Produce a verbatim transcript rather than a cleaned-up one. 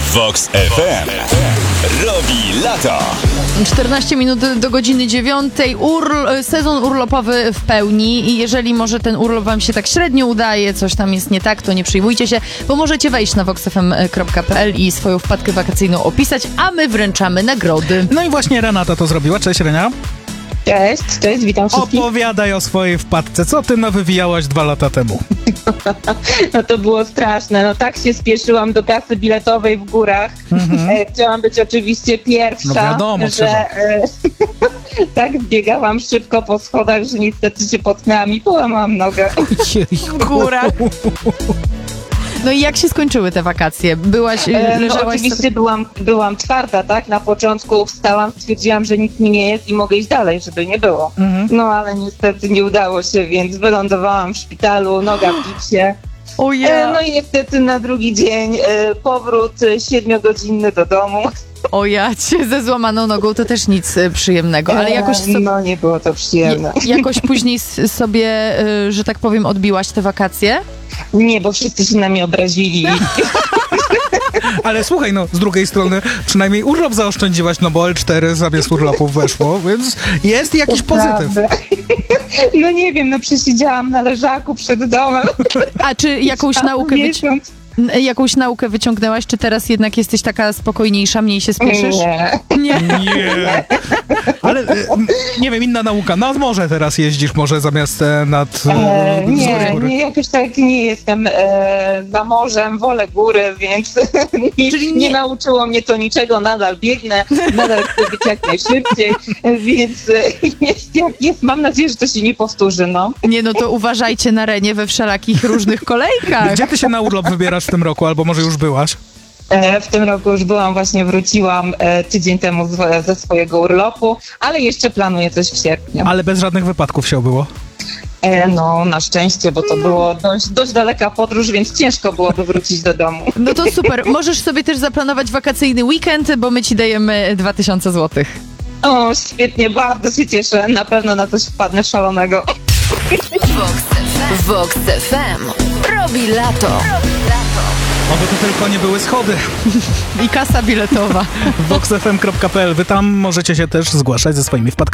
Vox F M robi lato. czternaście minut do godziny dziewiątej. Url- sezon urlopowy w pełni i jeżeli może ten urlop wam się tak średnio udaje, coś tam jest nie tak, to nie przejmujcie się, bo możecie wejść na vox f m kropka p l i swoją wpadkę wakacyjną opisać, a my wręczamy nagrody. No i właśnie Renata to zrobiła. Cześć, Renia. Cześć, cześć, witam wszystkich. Opowiadaj o swojej wpadce. Co ty nawywijałaś dwa lata temu? No to było straszne. No tak się spieszyłam do kasy biletowej w górach. Mhm. E, chciałam być oczywiście pierwsza. No wiadomo, że e, tak biegałam szybko po schodach, że niestety się potknęłam i połamałam nogę. W górach. No i jak się skończyły te wakacje? Byłaś, e, no leżałaś oczywiście sobie... byłam, byłam twarda, tak? Na początku wstałam, stwierdziłam, że nic mi nie jest i mogę iść dalej, żeby nie było. Mhm. No ale niestety nie udało się, więc wylądowałam w szpitalu, noga w gipsie. Oh yeah. No i niestety na drugi dzień e, powrót siedmiogodzinny do domu. O ja cię ze złamaną nogą to też nic y, przyjemnego, ale jakoś... So... No nie było to przyjemne. Je, jakoś później s- sobie, y, że tak powiem, odbiłaś te wakacje? Nie, bo wszyscy się na mnie obrazili. Ale słuchaj, no z drugiej strony przynajmniej urlop zaoszczędziłaś, no bo L cztery zamiast urlopów weszło, więc jest jakiś pozytyw. No nie wiem, no przesiedziałam na leżaku przed domem. A czy jakąś naukę, wyci- jakąś naukę wyciągnęłaś, czy teraz jednak jesteś taka spokojniejsza, mniej się spieszysz? Nie. Nie. Nie. Ale nie wiem, inna nauka. Nad morze teraz jeździsz może zamiast e, nad E, nie, góry. nie, jakoś tak nie jestem e, za morzem, wolę góry, więc nie, Czyli nie- nie nauczyło mnie to niczego, nadal biegnę, nadal chcę być jak najszybciej, więc e, jest, jak jest, mam nadzieję, że to się nie powtórzy, no. Nie, no to uważajcie na Renię we wszelakich różnych kolejkach. Gdzie ty się na urlop wybierasz w tym roku, albo może już byłaś? E, w tym roku już byłam, właśnie wróciłam e, tydzień temu z, ze swojego urlopu, ale jeszcze planuję coś w sierpniu. Ale bez żadnych wypadków się obyło. E, no, na szczęście, bo to było dość, dość daleka podróż, więc ciężko byłoby wrócić do domu. No to super. Możesz sobie też zaplanować wakacyjny weekend, bo my ci dajemy dwa tysiące złotych. O, świetnie, bardzo się cieszę. Na pewno na coś wpadnę szalonego. Vox F M robi lato. Oby to tylko nie były schody. I kasa biletowa. vox f m kropka p l. Wy tam możecie się też zgłaszać ze swoimi wpadkami.